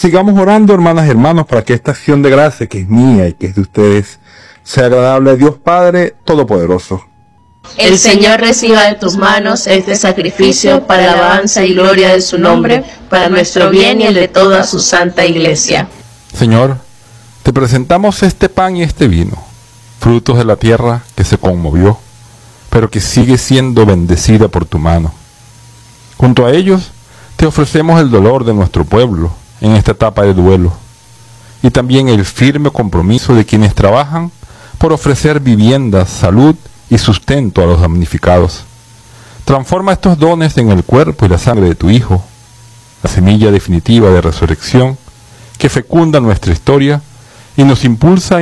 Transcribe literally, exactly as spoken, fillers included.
Sigamos orando, hermanas y hermanos, para que esta acción de gracia, que es mía y que es de ustedes, sea agradable a Dios Padre Todopoderoso. El Señor reciba de tus manos este sacrificio para la alabanza y gloria de su nombre, para nuestro bien y el de toda su santa iglesia. Señor, te presentamos este pan y este vino, frutos de la tierra que se conmovió, pero que sigue siendo bendecida por tu mano. Junto a ellos, te ofrecemos el dolor de nuestro pueblo en esta etapa de duelo, y también el firme compromiso de quienes trabajan por ofrecer viviendas, salud y sustento a los damnificados. Transforma estos dones en el cuerpo y la sangre de tu Hijo, la semilla definitiva de resurrección que fecunda nuestra historia y nos impulsa